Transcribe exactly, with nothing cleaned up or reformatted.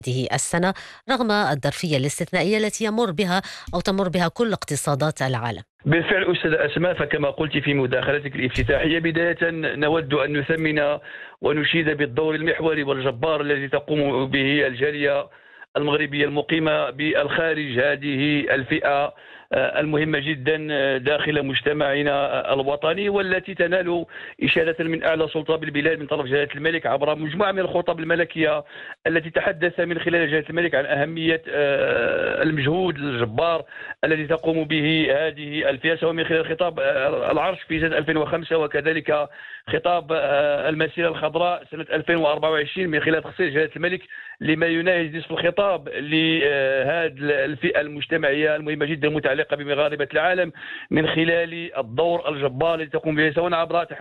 هذه السنة رغم الظرفية الاستثنائية التي يمر بها أو تمر بها كل اقتصادات العالم. بالفعل أستاذ أسماء، فكما قلت في مداخلتك الافتتاحية بداية نود أن نثمن ونشيد بالدور المحوري والجبار الذي تقوم به الجالية المغربية المقيمة بالخارج، هذه الفئة المهمة جدا داخل مجتمعنا الوطني، والتي تنال إشادة من أعلى سلطة بالبلاد من طرف جلالة الملك عبر مجموعة من الخطب الملكية التي تحدث من خلال جلالة الملك عن أهمية المجهود الجبار الذي تقوم به هذه الفئة، سواء من خلال خطاب العرش في سنة ألفين وخمسة وكذلك خطاب المسيرة الخضراء سنة ألفين وأربعة وعشرين من خلال تخصيص جلالة الملك لما يناهز نصف الخطاب لهذه الفئة المجتمعية المهمة جدا المتعلقة بمغاربة العالم من خلال الدور الجبار الذي تقوم به سواء عبر